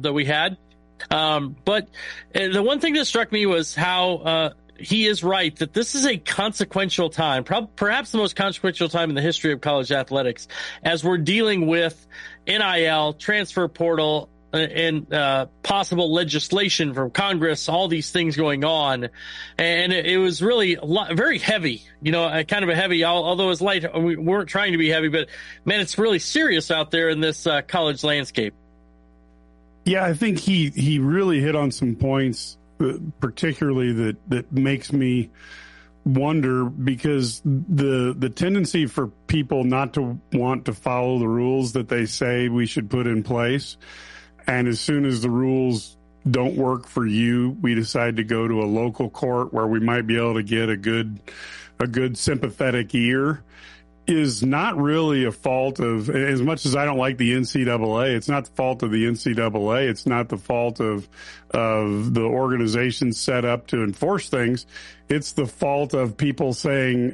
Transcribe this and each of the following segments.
that we had. But the one thing that struck me was how he is right that this is a consequential time, perhaps the most consequential time in the history of college athletics, as we're dealing with NIL, transfer portal, and possible legislation from Congress, all these things going on. And it was really very heavy, kind of a heavy, although it's light. We weren't trying to be heavy, but man, it's really serious out there in this college landscape. Yeah, I think he really hit on some points, particularly that makes me wonder, because the tendency for people not to want to follow the rules that they say we should put in place. And as soon as the rules don't work for you, we decide to go to a local court where we might be able to get a good sympathetic ear, is not really a fault of, as much as I don't like the NCAA, it's not the fault of the NCAA. It's not the fault of the organization set up to enforce things. It's the fault of people saying,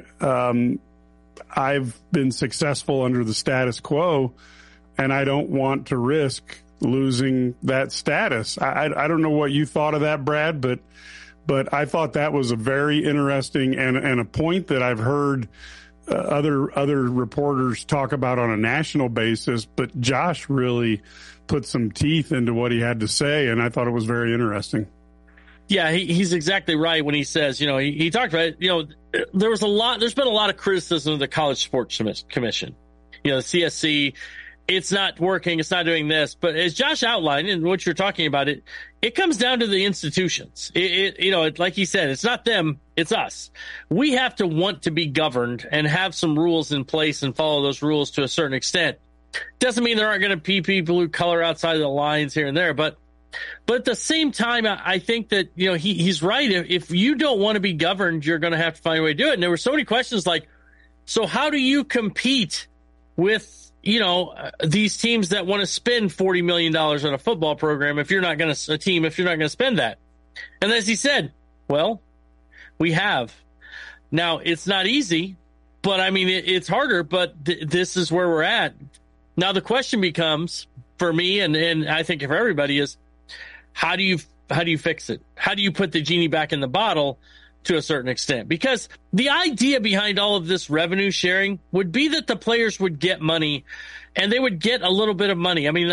I've been successful under the status quo and I don't want to risk losing that status. I don't know what you thought of that, Brad, but I thought that was a very interesting and a point that I've heard other reporters talk about on a national basis, but Josh really put some teeth into what he had to say, and I thought it was very interesting. Yeah, he's exactly right when he says, he talked about it, there's been a lot of criticism of the College Sports Commission, the CSC. It's not working. It's not doing this. But as Josh outlined and what you're talking about, it comes down to the institutions. Like he said, it's not them. It's us. We have to want to be governed and have some rules in place and follow those rules to a certain extent. Doesn't mean there aren't going to be people who color outside of the lines here and there. But at the same time, I think that, he's right. If you don't want to be governed, you're going to have to find a way to do it. And there were so many questions like, so how do you compete with these teams that want to spend $40 million on a football program if you're not going to spend that? And as he said, well, we have. Now, it's not easy, but I mean, it's harder, but this is where we're at. Now, the question becomes for me, and I think for everybody, is how do you fix it? How do you put the genie back in the bottle to a certain extent? Because the idea behind all of this revenue sharing would be that the players would get money and they would get a little bit of money. I mean,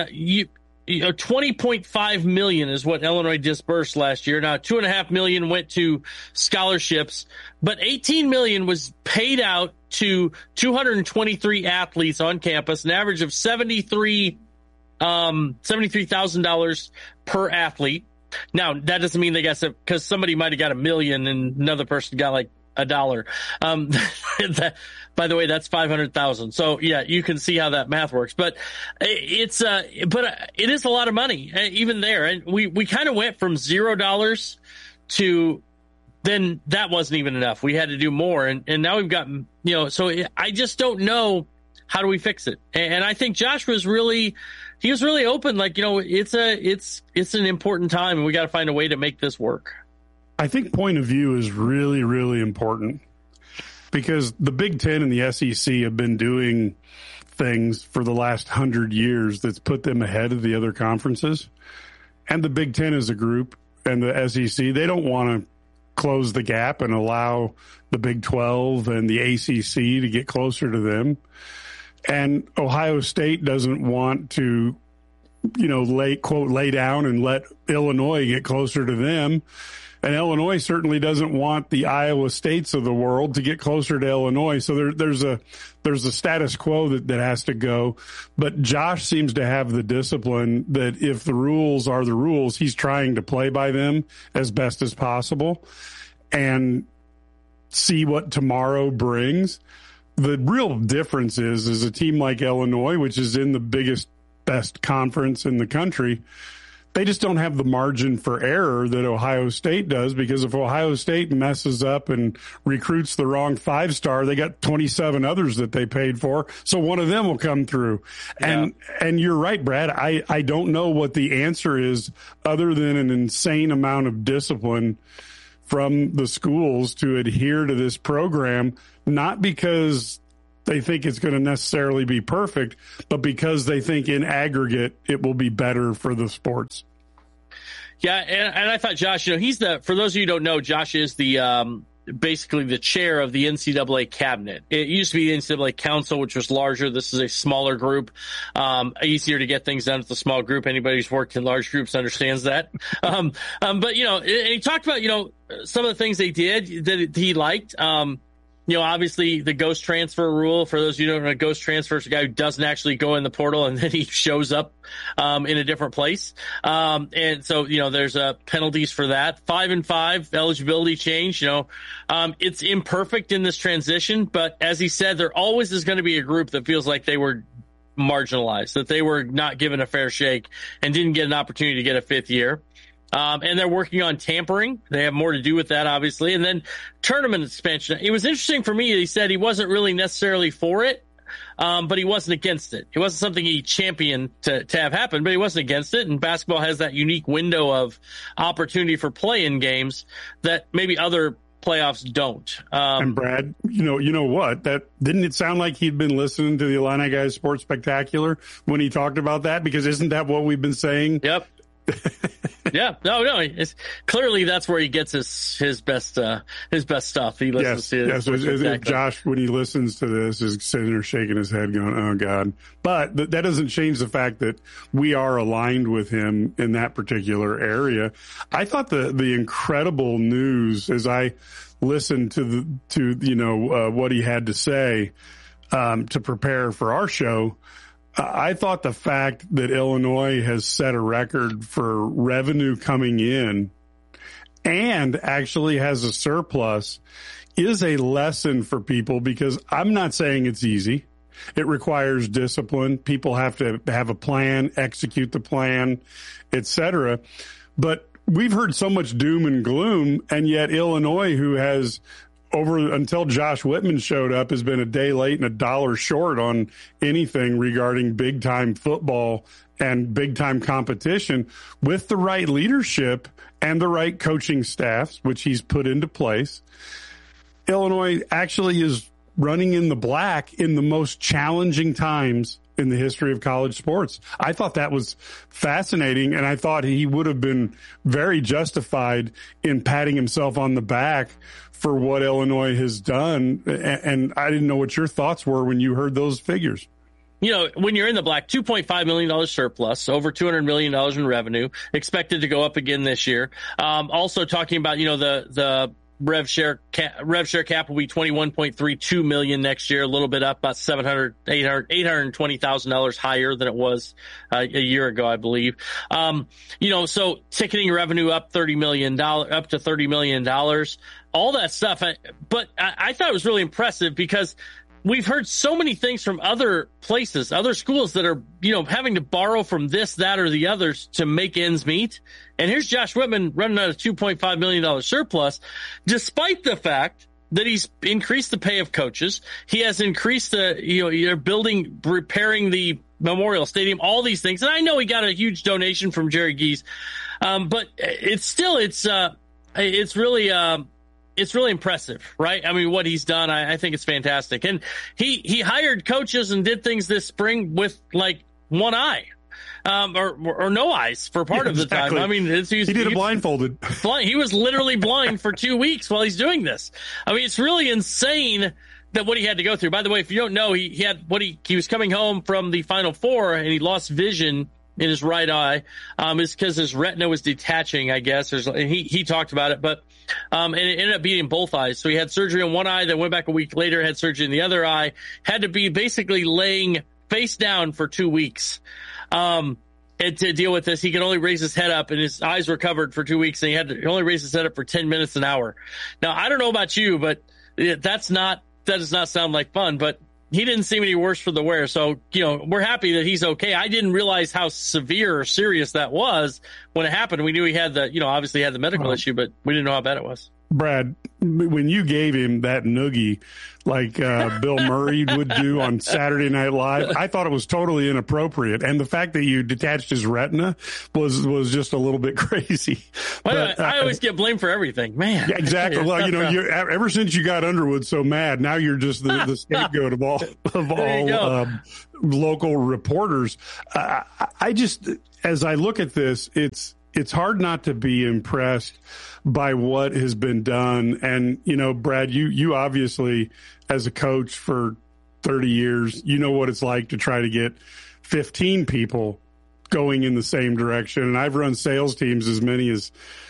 $20.5 million is what Illinois disbursed last year. Now, $2.5 million went to scholarships, but $18 million was paid out to 223 athletes on campus, an average of $73,000 per athlete. Now, that doesn't mean they got some, because somebody might have got $1 million and another person got like $1. By the way, that's 500,000. So yeah, you can see how that math works, but it is a lot of money even there. And we kind of went from $0 to then that wasn't even enough. We had to do more. And now we've got, so I just don't know, how do we fix it? And I think Josh was really open. Like, it's an important time and we got to find a way to make this work. I think point of view is really, really important, because the Big Ten and the SEC have been doing things for the last 100 years that's put them ahead of the other conferences. And the Big Ten as a group and the SEC, they don't want to close the gap and allow the Big 12 and the ACC to get closer to them. And Ohio State doesn't want to, lay down and let Illinois get closer to them. And Illinois certainly doesn't want the Iowa States of the world to get closer to Illinois. So there's a status quo that has to go. But Josh seems to have the discipline that if the rules are the rules, he's trying to play by them as best as possible and see what tomorrow brings. The real difference is a team like Illinois, which is in the best conference in the country, they just don't have the margin for error that Ohio State does, because if Ohio State messes up and recruits the wrong 5-star, they got 27 others that they paid for. So one of them will come through. Yeah. And you're right, Brad. I don't know what the answer is other than an insane amount of discipline from the schools to adhere to this program, not because they think it's going to necessarily be perfect, but because they think in aggregate it will be better for the sports. Yeah, and I thought Josh, he's for those of you who don't know, Josh is the basically the chair of the NCAA cabinet. It used to be the NCAA council, which was larger. This is a smaller group, easier to get things done with a small group. Anybody who's worked in large groups understands that. But, and he talked about, some of the things they did that he liked. Obviously the ghost transfer rule, for those of you who don't know, a ghost transfer is a guy who doesn't actually go in the portal and then he shows up, in a different place. And so, there's, penalties for that. 5-5 eligibility change, it's imperfect in this transition, but as he said, there always is going to be a group that feels like they were marginalized, that they were not given a fair shake and didn't get an opportunity to get a fifth year. And they're working on tampering. They have more to do with that, obviously. And then tournament expansion. It was interesting for me. He said he wasn't really necessarily for it, but he wasn't against it. It wasn't something he championed to have happen, but he wasn't against it. And basketball has that unique window of opportunity for play-in games that maybe other playoffs don't. And Brad, you know what? That didn't it sound like he'd been listening to the Illini Guys Sports Spectacular when he talked about that? Because isn't that what we've been saying? Yep. Yeah, no. It's clearly that's where he gets his best stuff. He listens to. Yes. Exactly. Josh, when he listens to this, is sitting there shaking his head, going, "Oh God!" But that doesn't change the fact that we are aligned with him in that particular area. I thought the incredible news as I listened to what he had to say to prepare for our show. I thought the fact that Illinois has set a record for revenue coming in and actually has a surplus is a lesson for people, because I'm not saying it's easy. It requires discipline. People have to have a plan, execute the plan, etc. But we've heard so much doom and gloom, and yet Illinois, who has until Josh Whitman showed up, has been a day late and a dollar short on anything regarding big time football and big time competition, with the right leadership and the right coaching staffs, which he's put into place. Illinois actually is running in the black in the most challenging times in the history of college sports. I thought that was fascinating, and I thought he would have been very justified in patting himself on the back for what Illinois has done. And I didn't know what your thoughts were when you heard those figures. When you're in the black, $2.5 million surplus, over $200 million in revenue, expected to go up again this year. Also talking about, the rev share cap will be $21.32 million next year, a little bit up, about $820,000 higher than it was a year ago, I believe. So ticketing revenue up up to $30 million, all that stuff. But I thought it was really impressive because we've heard so many things from other places, other schools that are, having to borrow from this, that, or the others to make ends meet. And here's Josh Whitman running out of $2.5 million surplus, despite the fact that he's increased the pay of coaches. He has increased you're repairing the Memorial Stadium, all these things. And I know he got a huge donation from Jerry Geese. But it's really impressive, right? I mean, what he's done, I think it's fantastic. And he hired coaches and did things this spring with like one eye, or no eyes for part of the time. I mean, he did it blindfolded. He was literally blind for 2 weeks while he's doing this. I mean, it's really insane that what he had to go through. By the way, if you don't know, he was coming home from the Final Four and he lost vision in his right eye. It's because his retina was detaching, I guess. And he talked about it, but and it ended up being in both eyes. So he had surgery in one eye, then went back a week later, had surgery in the other eye, had to be basically laying face down for 2 weeks. And to deal with this, he could only raise his head up, and his eyes were covered for 2 weeks, and he had to only raise his head up for 10 minutes an hour. Now, I don't know about you, but that does not sound like fun, but he didn't seem any worse for the wear. So, we're happy that he's okay. I didn't realize how severe or serious that was when it happened. We knew he had obviously had the medical issue, but we didn't know how bad it was. Brad, when you gave him that noogie like Bill Murray would do on Saturday Night Live, I thought it was totally inappropriate. And the fact that you detached his retina was just a little bit crazy. Well, I always get blamed for everything, man. Yeah, exactly. Well, ever since you got Underwood so mad, now you're just the scapegoat of all local reporters. As I look at this, it's hard not to be impressed by what has been done. And, Brad, you obviously, as a coach for 30 years, you know what it's like to try to get 15 people going in the same direction. And I've run sales teams as many as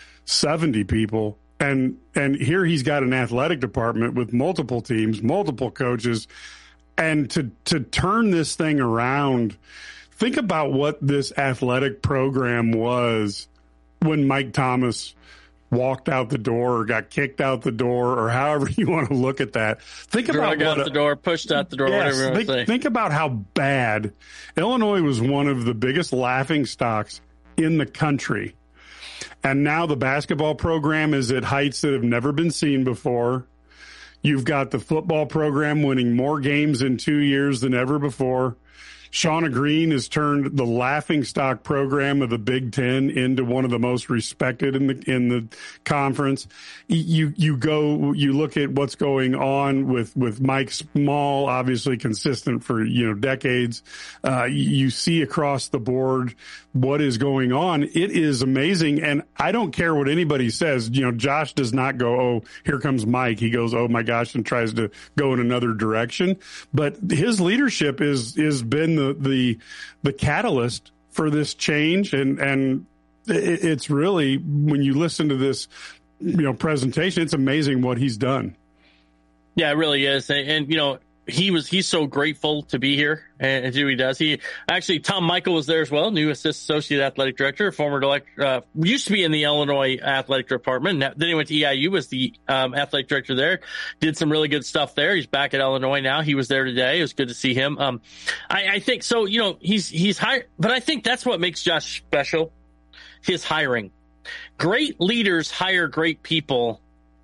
70 people. And here he's got an athletic department with multiple teams, multiple coaches. And to turn this thing around, think about what this athletic program was when Mike Thomas walked out the door or got kicked out the door, or however you want to look at that. Think about out the door, pushed out the door, whatever you want to say. Think about how bad Illinois was, one of the biggest laughing stocks in the country. And now the basketball program is at heights that have never been seen before. You've got the football program winning more games in 2 years than ever before. Shauna Green has turned the laughingstock program of the Big Ten into one of the most respected in the conference. You look at what's going on with Mike Small, obviously consistent for decades. You see across the board what is going on. It is amazing, and I don't care what anybody says. Josh does not go, "Oh, here comes Mike." He goes, "Oh my gosh," and tries to go in another direction. But his leadership is been the catalyst for this change, and it's really, when you listen to this presentation, it's amazing what he's done. Yeah, it really is. And he's so grateful to be here and do what he does. Tom Michael was there as well, new associate athletic director, former used to be in the Illinois athletic department. Then he went to EIU, was the athletic director there, did some really good stuff there. He's back at Illinois now. He was there today. It was good to see him. I think so, he's hired, but I think that's what makes Josh special, his hiring. Great leaders hire great people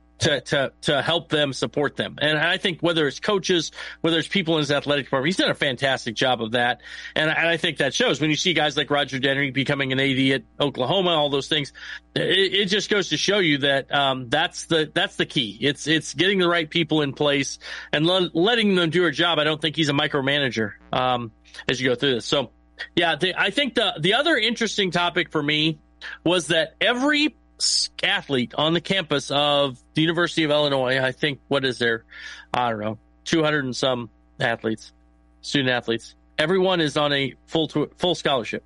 to help them, support them. And I think whether it's coaches, whether it's people in his athletic department, he's done a fantastic job of that. And I think that shows when you see guys like Roger Dennery becoming an AD at Oklahoma, all those things. It just goes to show you that that's the key. It's getting the right people in place and letting them do their job. I don't think he's a micromanager as you go through this. So, yeah, I think the other interesting topic for me was that every athlete on the campus of the University of Illinois, I think, what is there? I don't know, 200 and some athletes, student athletes. Everyone is on a full scholarship.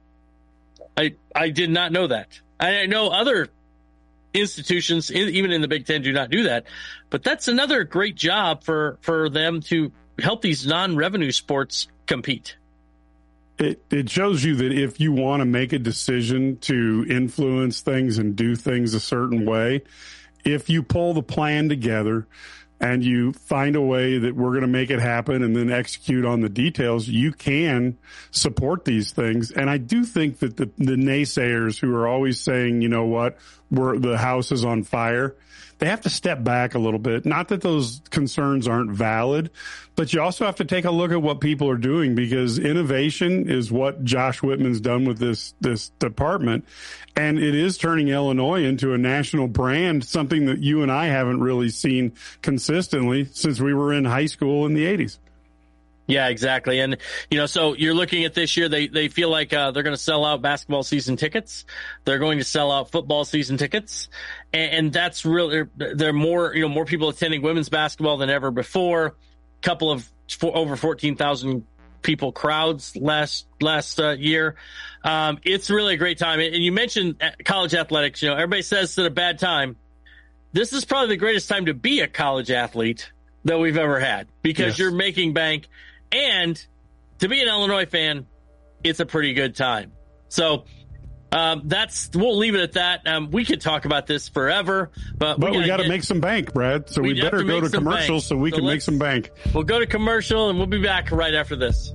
I did not know that. I know other institutions, even in the Big Ten, do not do that. But that's another great job for them to help these non-revenue sports compete. It shows you that if you want to make a decision to influence things and do things a certain way, if you pull the plan together and you find a way that we're going to make it happen and then execute on the details, you can support these things. And I do think that the naysayers who are always saying, the house is on fire, they have to step back a little bit. Not that those concerns aren't valid, but you also have to take a look at what people are doing, because innovation is what Josh Whitman's done with this department. And it is turning Illinois into a national brand, something that you and I haven't really seen consistently since we were in high school in the 80s. Yeah, exactly. And, so you're looking at this year, they feel like they're going to sell out basketball season tickets. They're going to sell out football season tickets. And that's really, there are more people attending women's basketball than ever before. Couple of over 14,000 people crowds last year. It's really a great time. And you mentioned college athletics. Everybody says it's a bad time. This is probably the greatest time to be a college athlete that we've ever had, because you're making bank. And to be an Illinois fan, it's a pretty good time. So we'll leave it at that. We could talk about this forever, but we got to make some bank, Brad. So we better go to commercials so we can make some bank. We'll go to commercial and we'll be back right after this.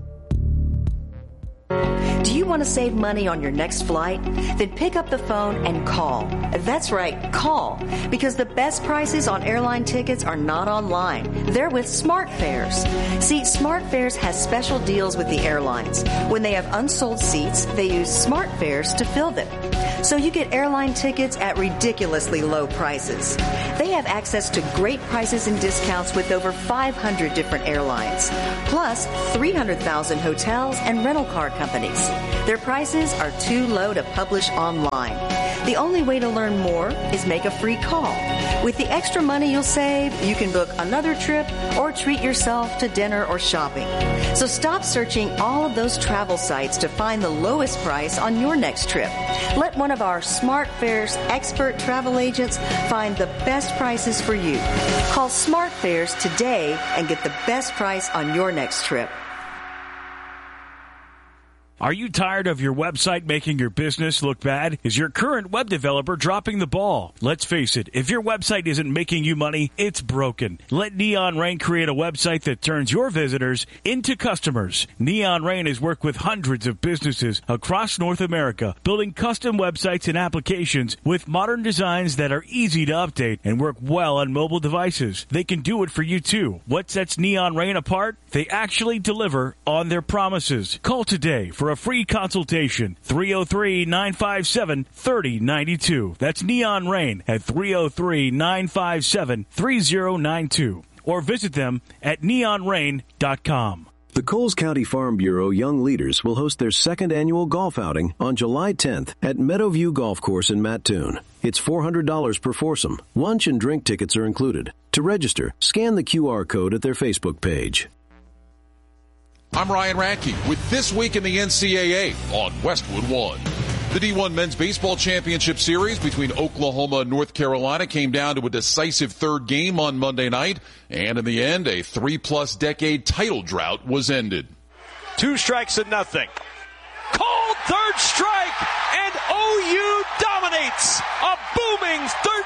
Do you want to save money on your next flight? Then pick up the phone and call. That's right, call. Because the best prices on airline tickets are not online. They're with SmartFares. See, SmartFares has special deals with the airlines. When they have unsold seats, they use SmartFares to fill them. So you get airline tickets at ridiculously low prices. They have access to great prices and discounts with over 500 different airlines, plus 300,000 hotels and rental car companies. Their prices are too low to publish online. The only way to learn more is make a free call. With the extra money you'll save, you can book another trip or treat yourself to dinner or shopping. So stop searching all of those travel sites to find the lowest price on your next trip. Let one of our SmartFares expert travel agents find the best prices for you. Call SmartFares today and get the best price on your next trip. Are you tired of your website making your business look bad? Is your current web developer dropping the ball? Let's face it, if your website isn't making you money, it's broken. Let Neon Rain create a website that turns your visitors into customers. Neon Rain has worked with hundreds of businesses across North America, building custom websites and applications with modern designs that are easy to update and work well on mobile devices. They can do it for you too. What sets Neon Rain apart? They actually deliver on their promises. Call today for a free consultation. 303-957-3092. That's Neon Rain at 303-957-3092. Or visit them at neonrain.com. The Coles County Farm Bureau Young Leaders will host their second annual golf outing on July 10th at Meadowview Golf Course in Mattoon. It's $400 per foursome. Lunch and drink tickets are included. To register, scan the QR code at their Facebook page. I'm Ryan Radke with This Week in the NCAA on Westwood One. The D1 Men's Baseball Championship Series between Oklahoma and North Carolina came down to a decisive third game on Monday night, and in the end, a 3+ decade title drought was ended. 2 strikes and nothing. Called third strike, and OU dominates. A booming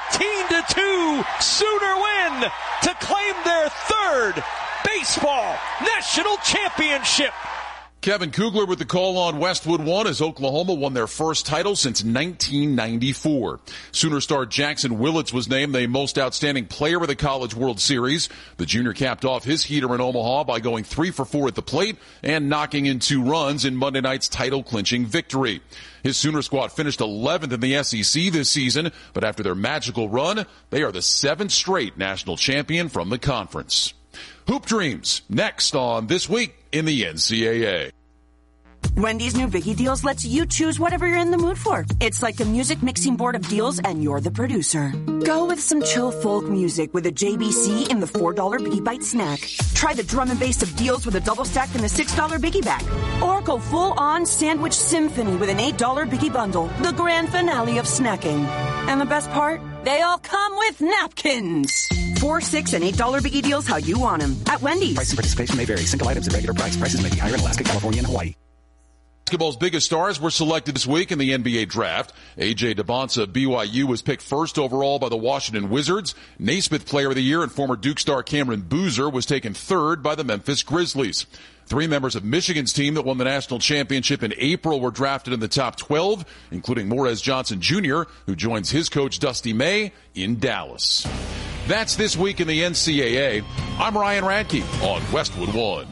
13-2 Sooner win to claim their third baseball national championship. Kevin Kugler with the call on Westwood One as Oklahoma won their first title since 1994. Sooner star Jackson Willits was named the most outstanding player of the College World Series. The junior capped off his heater in Omaha by going 3 for 4 at the plate and knocking in 2 runs in Monday night's title-clinching victory. His Sooner squad finished 11th in the SEC this season, but after their magical run, they are the 7th straight national champion from the conference. Hoop Dreams, next on This Week in the NCAA. Wendy's new Biggie Deals lets you choose whatever you're in the mood for. It's like a music mixing board of deals, and you're the producer. Go with some chill folk music with a JBC in the $4 Biggie Bite snack. Try the drum and bass of deals with a double stack in the $6 Biggie Bag. Or go full-on sandwich symphony with an $8 Biggie Bundle, the grand finale of snacking. And the best part? They all come with napkins. $4, $6, and $8 Biggie Deals how you want them at Wendy's. Price and participation may vary. Single items at regular price. Prices may be higher in Alaska, California, and Hawaii. Basketball's biggest stars were selected this week in the NBA draft. A.J. DeBonsa of BYU was picked first overall by the Washington Wizards. Naismith Player of the Year and former Duke star Cameron Boozer was taken third by the Memphis Grizzlies. 3 members of Michigan's team that won the national championship in April were drafted in the top 12, including Morez Johnson Jr., who joins his coach Dusty May in Dallas. That's This Week in the NCAA. I'm Ryan Radke on Westwood One.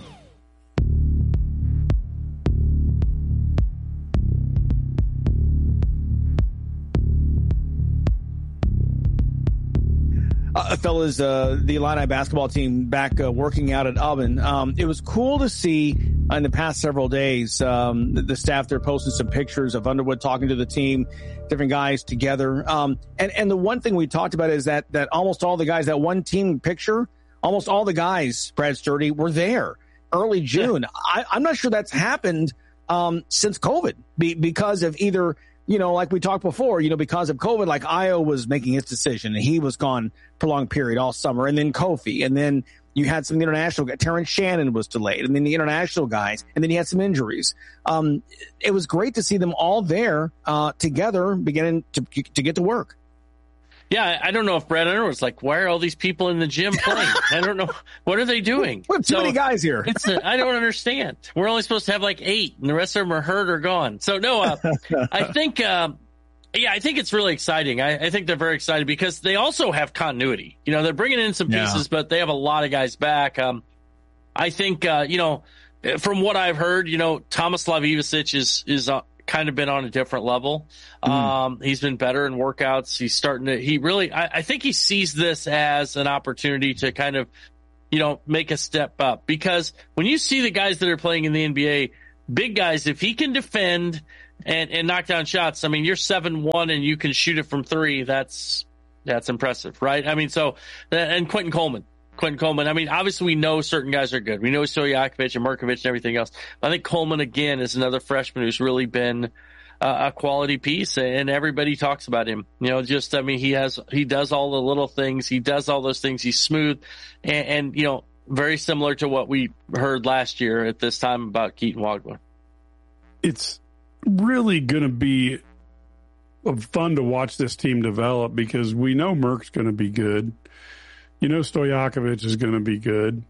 Fellas, the Illini basketball team back working out at Auburn. It was cool to see in the past several days the staff there posting some pictures of Underwood talking to the team, different guys together. And the one thing we talked about is that almost all the guys, that one team picture, almost all the guys, Brad Sturdy, were there early June. Yeah. I'm not sure that's happened since COVID because of either, like we talked before, because of COVID, like Io was making his decision and he was gone prolonged period all summer, and then Kofi, and then you had some international guys. Terrence Shannon was delayed, and then the international guys, and then you had some injuries. It was great to see them all there together, beginning to get to work. Yeah, I don't know if Brad Underwood's like, why are all these people in the gym playing? I don't know. What are they doing? We have too many guys here. I don't understand. We're only supposed to have like 8, and the rest of them are hurt or gone. So, no, I think it's really exciting. I think they're very excited because they also have continuity. They're bringing in some pieces, but they have a lot of guys back. I think, from what I've heard, Thomas Slavicevic is kind of been on a different level. He's been better in workouts. He's starting to, I think he sees this as an opportunity to kind of, make a step up, because when you see the guys that are playing in the NBA, big guys, if he can defend and knock down shots, I mean, you're 7-1 and you can shoot it from three. That's impressive, right? I mean, and Quentin Coleman, I mean, obviously we know certain guys are good. We know Stojakovic and Markovic and everything else. I think Coleman, again, is another freshman who's really been a quality piece, and everybody talks about him. He does all the little things. He does all those things. He's smooth and very similar to what we heard last year at this time about Keaton Wagler. It's really going to be fun to watch this team develop, because we know Merck's going to be good. Stojakovic is going to be good.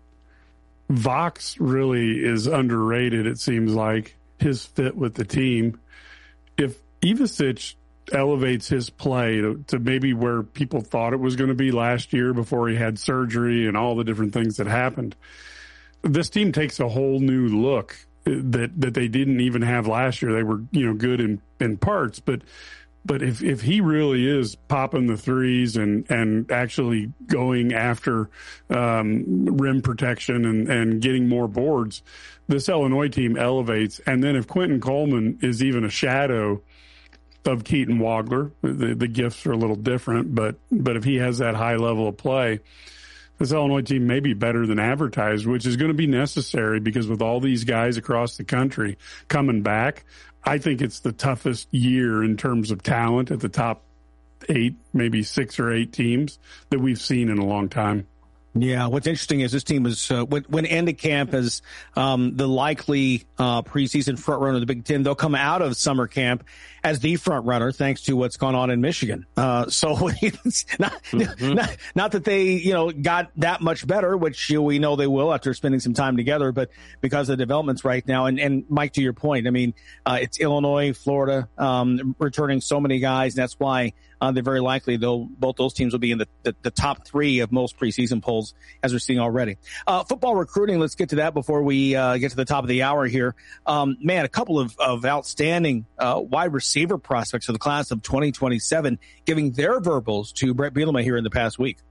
Vox really is underrated, it seems like, his fit with the team. If Ivisic elevates his play to maybe where people thought it was going to be last year before he had surgery and all the different things that happened, this team takes a whole new look that they didn't even have last year. They were, good in parts, but if he really is popping the threes and actually going after rim protection and getting more boards, this Illinois team elevates. And then if Quentin Coleman is even a shadow of Keaton Wagler, the gifts are a little different, but if he has that high level of play, this Illinois team may be better than advertised, which is going to be necessary, because with all these guys across the country coming back, I think it's the toughest year in terms of talent at the top 8, maybe 6 or 8 teams that we've seen in a long time. Yeah, what's interesting is this team was when ended camp as the likely preseason front runner of the Big Ten. They'll come out of summer camp as the front runner, thanks to what's gone on in Michigan. So it's not that they got that much better, which we know they will after spending some time together, but because of the developments right now. And Mike, to your point, I mean, it's Illinois, Florida, returning so many guys, and that's why they're very likely both those teams will be in the top 3 of most preseason polls, as we're seeing already. Football recruiting, let's get to that before we get to the top of the hour here. Man, a couple of outstanding wide receiver prospects for the class of 2027 giving their verbals to Brett Bielema here in the past week.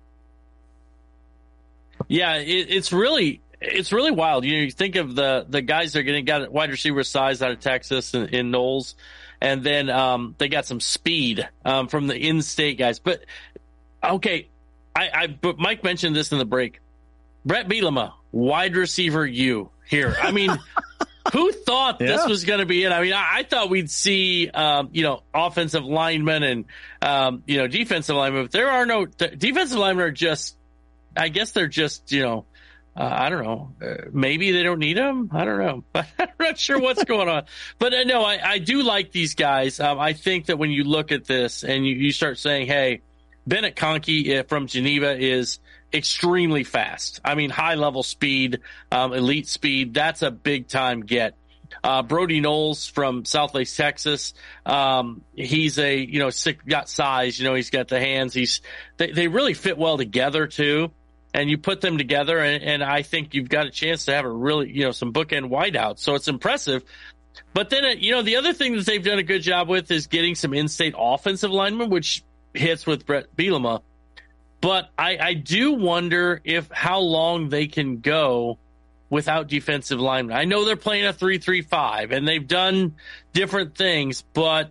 Yeah, it's really wild. You think of the guys that are getting got wide receiver size out of Texas in Knowles. And then they got some speed from the in-state guys. But, okay, but Mike mentioned this in the break. Brett Bielema, wide receiver U here. I mean, who thought this was going to be it? I mean, I thought we'd see, offensive linemen and, defensive linemen. But there are no – defensive linemen are just – I guess they're just, I don't know. Maybe they don't need them. I don't know. I'm not sure what's going on. But no, I do like these guys. I think that when you look at this and you start saying, hey, Bennett Conkey from Geneva is extremely fast. I mean, high level speed, elite speed. That's a big time get. Brody Knowles from Southlake, Texas. He's got size, he's got the hands. They really fit well together too. And you put them together, and I think you've got a chance to have a really, some bookend wideouts. So it's impressive. But then, the other thing that they've done a good job with is getting some in-state offensive linemen, which hits with Brett Bielema. But I do wonder how long they can go without defensive linemen. I know they're playing a 3-3-5, and they've done different things, but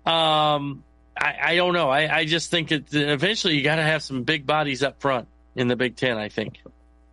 I don't know. I just think eventually you got to have some big bodies up front in the Big Ten, I think.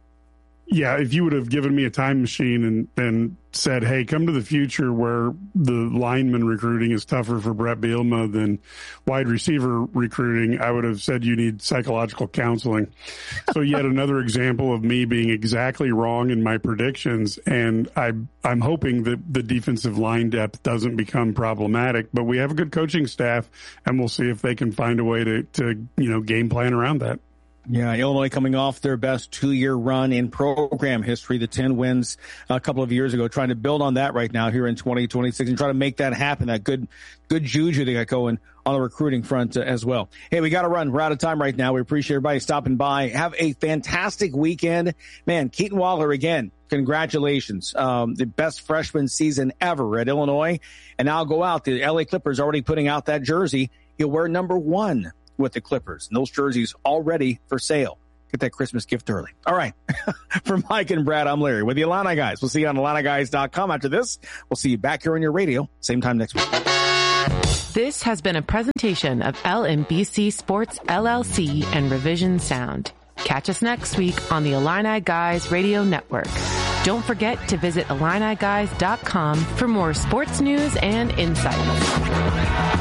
Yeah, if you would have given me a time machine and said, hey, come to the future where the lineman recruiting is tougher for Brett Bielema than wide receiver recruiting, I would have said you need psychological counseling. So yet another example of me being exactly wrong in my predictions, and I'm hoping that the defensive line depth doesn't become problematic, but we have a good coaching staff, and we'll see if they can find a way to game plan around that. Yeah, Illinois coming off their best 2-year run in program history, the 10 wins a couple of years ago, trying to build on that right now here in 2026 and try to make that happen, that good juju they got going on the recruiting front as well. Hey, we got to run. We're out of time right now. We appreciate everybody stopping by. Have a fantastic weekend. Man, Keaton Waller again. Congratulations. The best freshman season ever at Illinois. And now go out. The LA Clippers already putting out that jersey. He'll wear number 1 with the Clippers. And those jerseys already for sale. Get that Christmas gift early. All right. For Mike and Brad, I'm Larry with the Illini Guys. We'll see you on IlliniGuys.com after this. We'll see you back here on your radio, same time next week. This has been a presentation of LMBC Sports LLC and Revision Sound. Catch us next week on the Illini Guys Radio Network. Don't forget to visit IlliniGuys.com for more sports news and insights.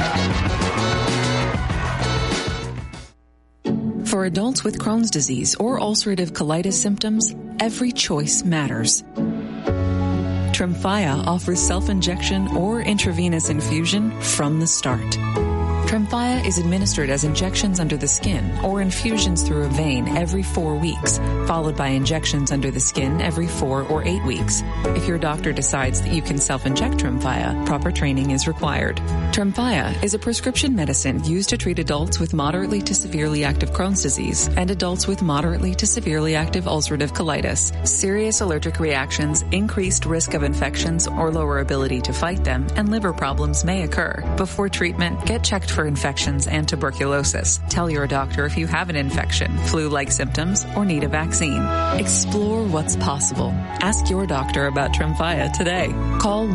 For adults with Crohn's disease or ulcerative colitis symptoms, every choice matters. Tremfya offers self-injection or intravenous infusion from the start. Tremfya is administered as injections under the skin or infusions through a vein every 4 weeks, followed by injections under the skin every 4 or 8 weeks. If your doctor decides that you can self-inject Tremfya, proper training is required. Tremfya is a prescription medicine used to treat adults with moderately to severely active Crohn's disease and adults with moderately to severely active ulcerative colitis. Serious allergic reactions, increased risk of infections or lower ability to fight them, and liver problems may occur. Before treatment, get checked for infections and tuberculosis. Tell your doctor if you have an infection, flu-like symptoms, or need a vaccine. Explore what's possible. Ask your doctor about Tremfya today. Call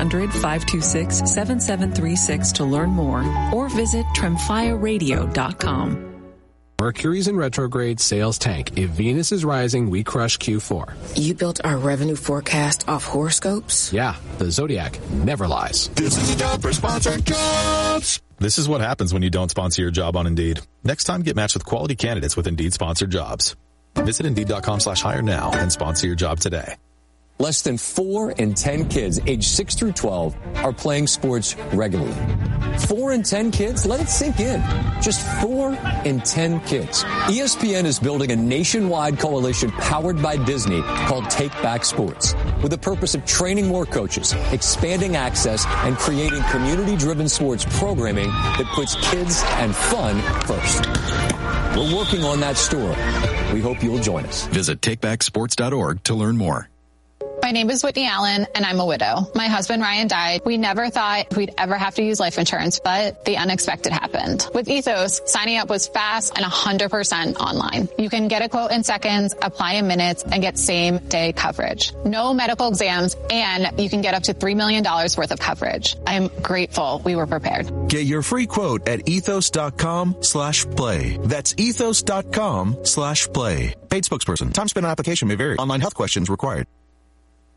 1-800-526-7736 to learn more or visit TremfyaRadio.com. Mercury's in retrograde, sales tank. If Venus is rising, we crush Q4. You built our revenue forecast off horoscopes? Yeah, the Zodiac never lies. This is a job for sponsored jobs. This is what happens when you don't sponsor your job on Indeed. Next time, get matched with quality candidates with Indeed sponsored jobs. Visit Indeed.com/hire now and sponsor your job today. Less than 4 in 10 kids aged 6 through 12 are playing sports regularly. 4 in 10 kids? Let it sink in. Just 4 in 10 kids. ESPN is building a nationwide coalition powered by Disney called Take Back Sports, with the purpose of training more coaches, expanding access, and creating community-driven sports programming that puts kids and fun first. We're working on that story. We hope you'll join us. Visit takebacksports.org to learn more. My name is Whitney Allen, and I'm a widow. My husband, Ryan, died. We never thought we'd ever have to use life insurance, but the unexpected happened. With Ethos, signing up was fast and 100% online. You can get a quote in seconds, apply in minutes, and get same-day coverage. No medical exams, and you can get up to $3 million worth of coverage. I'm grateful we were prepared. Get your free quote at ethos.com/play. That's ethos.com/play. Paid spokesperson. Time spent on application may vary. Online health questions required.